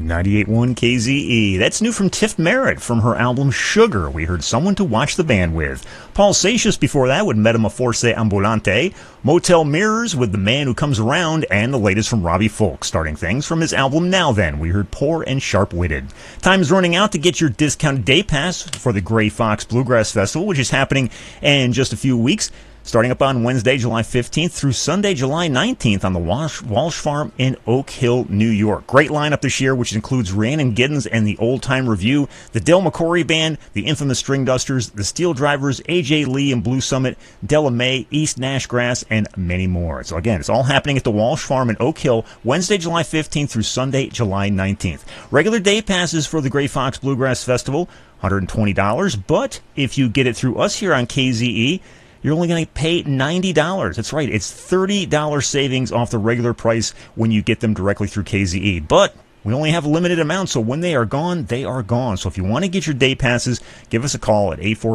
98.1 KZE. That's new from Tiff Merritt from her album Sugar. We heard Someone to Watch the Band With. Paul Satius before that with Metamorphose Ambulante. Motel Mirrors with The Man Who Comes Around. And the latest from Robbie Folk. Starting things from his album Now Then, we heard Poor and Sharp-Witted. Time's running out to get your discounted day pass for the Gray Fox Bluegrass Festival, which is happening in just a few weeks. Starting up on Wednesday, July 15th through Sunday, July 19th on the Walsh Farm in Oak Hill, New York. Great lineup this year, which includes Rhiannon Giddens and the Old Time Review, the Del McCoury Band, the infamous String Dusters, the Steel Drivers, AJ Lee and Blue Summit, Della Mae, East Nash Grass, and many more. So again, it's all happening at the Walsh Farm in Oak Hill, Wednesday, July 15th through Sunday, July 19th. Regular day passes for the Gray Fox Bluegrass Festival, $120, but if you get it through us here on KZE, you're only going to pay $90. That's right. It's $30 savings off the regular price when you get them directly through KZE. But we only have a limited amount, so when they are gone, they are gone. So if you want to get your day passes, give us a call at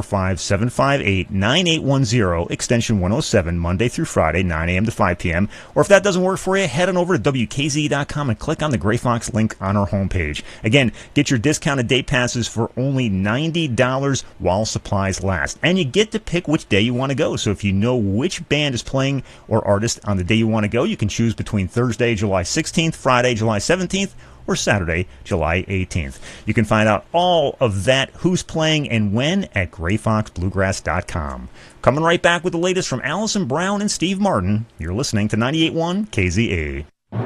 845-758-9810, extension 107, Monday through Friday, 9 a.m. to 5 p.m. Or if that doesn't work for you, head on over to WKZE.com and click on the Gray Fox link on our homepage. Again, get your discounted day passes for only $90 while supplies last. And you get to pick which day you want to go. So if you know which band is playing or artist on the day you want to go, you can choose between Thursday, July 16th, Friday, July 17th, or Saturday, July 18th. You can find out all of that, who's playing and when, at grayfoxbluegrass.com. Coming right back with the latest from Alison Brown and Steve Martin. You're listening to 98.1 KZA.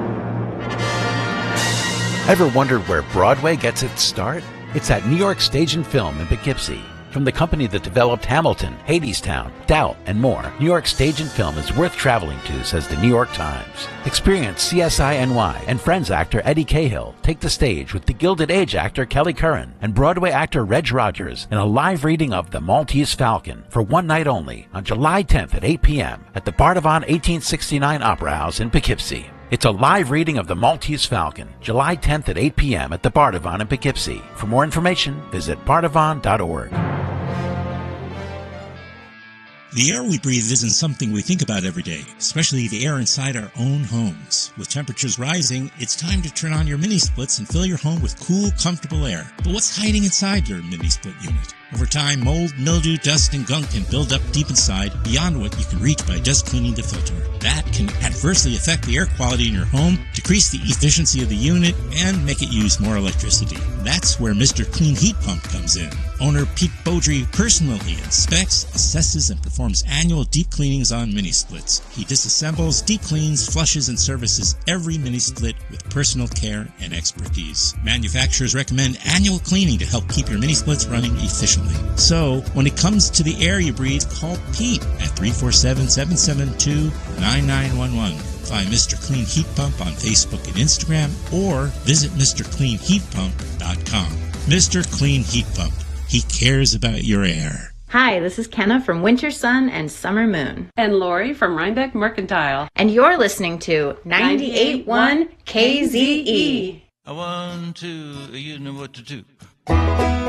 Ever wondered where Broadway gets its start? It's at New York Stage and Film in Poughkeepsie. From the company that developed Hamilton, Hadestown, Doubt, and more, New York Stage and Film is worth traveling to, says the New York Times. Experience CSI NY and Friends actor Eddie Cahill take the stage with the Gilded Age actor Kelly Curran and Broadway actor Reg Rogers in a live reading of The Maltese Falcon for one night only on July 10th at 8 p.m. at the Bardavon 1869 Opera House in Poughkeepsie. It's a live reading of The Maltese Falcon, July 10th at 8 p.m. at the Bardavon in Poughkeepsie. For more information, visit bardavon.org. The air we breathe isn't something we think about every day, especially the air inside our own homes. With temperatures rising, it's time to turn on your mini-splits and fill your home with cool, comfortable air. But what's hiding inside your mini-split unit? Over time, mold, mildew, dust, and gunk can build up deep inside, beyond what you can reach by just cleaning the filter. That can adversely affect the air quality in your home, decrease the efficiency of the unit, and make it use more electricity. That's where Mr. Clean Heat Pump comes in. Owner Pete Beaudry personally inspects, assesses, and performs annual deep cleanings on mini-splits. He disassembles, deep cleans, flushes, and services every mini-split with personal care and expertise. Manufacturers recommend annual cleaning to help keep your mini-splits running efficiently. So, when it comes to the air you breathe, call Pete at 347-772-9911. Find Mr. Clean Heat Pump on Facebook and Instagram, or visit MrCleanHeatPump.com. Mr. Clean Heat Pump. He cares about your air. Hi, this is Kenna from Winter Sun and Summer Moon. And Lori from Rhinebeck Mercantile. And you're listening to 98.1 KZE. 1, 2, you know what to do.